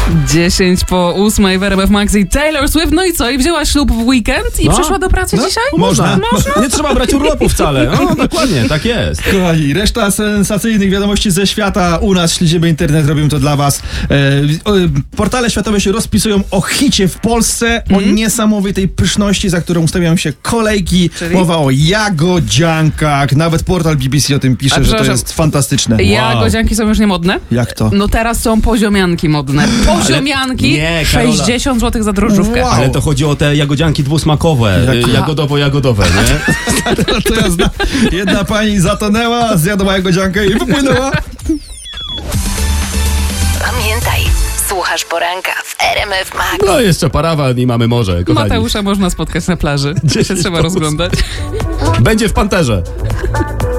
10:08 w RMF Max i Taylor Swift. No i co? I wzięła ślub w weekend i przyszła do pracy dzisiaj? Można. Nie trzeba brać urlopu wcale. No dokładnie, tak jest. Kochani, reszta sensacyjnych wiadomości ze świata. U nas śledzimy internet, robimy to dla was. Portale światowe się rozpisują o hicie w Polsce, o niesamowitej pyszności, za którą ustawiają się kolejki. Czyli? Mowa o jagodziankach. Nawet portal BBC o tym pisze, że to jest fantastyczne. Jagodzianki są już niemodne? Jak to? No teraz są poziomianki modne. Poziomianki, nie, Karola. 60 zł za drożdżówkę. Wow. Ale to chodzi o te jagodzianki dwusmakowe, jagodowo-jagodowe, nie? To ja znam. Jedna pani zatonęła, zjadła jagodziankę i wypłynęła. Pamiętaj, słuchasz poranka w RMF Max. No jeszcze parawan i mamy morze, kochani. Mateusza można spotkać na plaży. Gdzie się trzeba rozglądać. Będzie w Panterze.